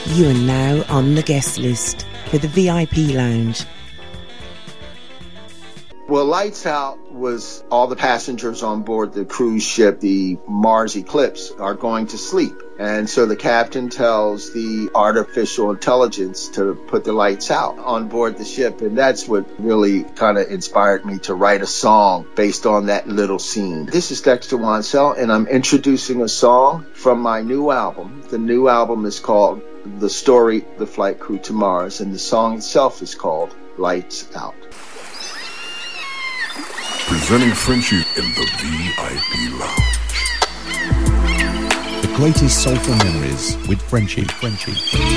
You are now on the guest list for the VIP Lounge. Well, Lights Out was all the passengers on board the cruise ship, the Mars Eclipse, are going to sleep. And so the captain tells the artificial intelligence to put the lights out on board the ship. And that's what really kind of inspired me to write a song based on that little scene. This is Dexter Wansell, and I'm introducing a song from my new album. The new album is called The Story, The Flight Crew to Mars, and the song itself is called Lights Out. Presenting Frenchie in the VIP Lounge. The greatest soulful memories with Frenchie.